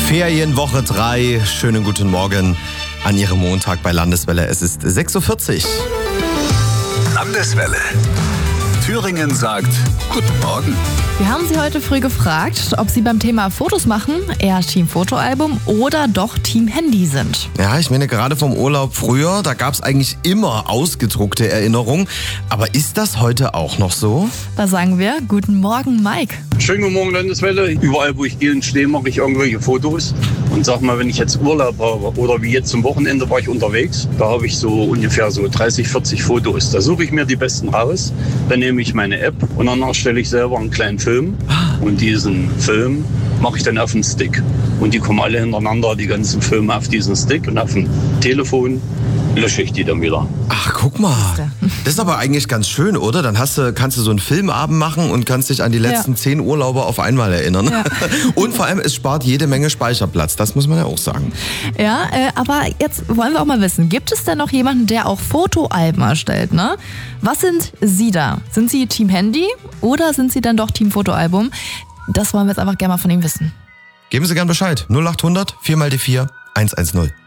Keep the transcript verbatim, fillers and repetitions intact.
Ferienwoche drei. Schönen guten Morgen an Ihrem Montag bei Landeswelle. Es ist sechs Uhr vierzig. Landeswelle. Thüringen sagt Guten Morgen. Wir haben Sie heute früh gefragt, ob Sie beim Thema Fotos machen eher Team Fotoalbum oder doch Team Handy sind. Ja, ich meine, gerade vom Urlaub früher, da gab es eigentlich immer ausgedruckte Erinnerungen. Aber ist das heute auch noch so? Da sagen wir Guten Morgen, Mike. Schönen guten Morgen, Landeswelle. Überall, wo ich gehe und stehe, mache ich irgendwelche Fotos. Und sag mal, wenn ich jetzt Urlaub habe oder wie jetzt zum Wochenende war ich unterwegs, da habe ich so ungefähr so dreißig, vierzig Fotos. Da suche ich mir die besten raus, dann nehme ich meine App und dann erstelle ich selber einen kleinen Film. Und diesen Film mache ich dann auf den Stick. Und die kommen alle hintereinander, die ganzen Filme auf diesen Stick. Und auf dem Telefon lösche ich die dann wieder. Ach, guck mal. Das ist aber eigentlich ganz schön, oder? Dann hast du, kannst du so einen Filmabend machen und kannst dich an die letzten ja. zehn Urlaube auf einmal erinnern. Ja. Und vor allem, es spart jede Menge Speicherplatz. Das muss man ja auch sagen. Ja, äh, aber jetzt wollen wir auch mal wissen, gibt es denn noch jemanden, der auch Fotoalben erstellt, ne? Was sind Sie da? Sind Sie Team Handy oder sind Sie dann doch Team Fotoalbum? Das wollen wir jetzt einfach gerne mal von ihm wissen. Geben Sie gern Bescheid. null acht hundert vier mal die vier eins eins null.